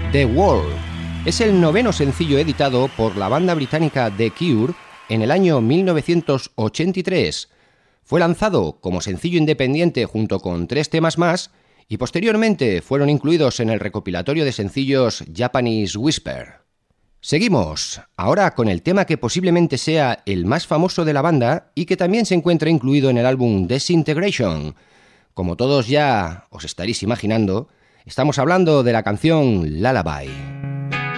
The Wall. Es el noveno sencillo editado por la banda británica The Cure en el año 1983. Fue lanzado como sencillo independiente junto con 3 temas más y posteriormente fueron incluidos en el recopilatorio de sencillos Japanese Whisper. Seguimos, ahora con el tema que posiblemente sea el más famoso de la banda y que también se encuentra incluido en el álbum Disintegration. Como todos ya os estaréis imaginando, estamos hablando de la canción Lullaby.